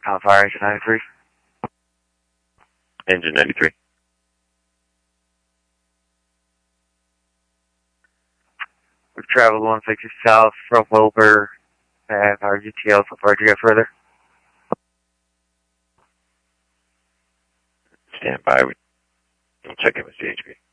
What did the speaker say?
Fire engine 93. Engine 93. We've traveled 160 south from Wilbur and our UTL so far to go further. Stand by. We'll check in with CHP.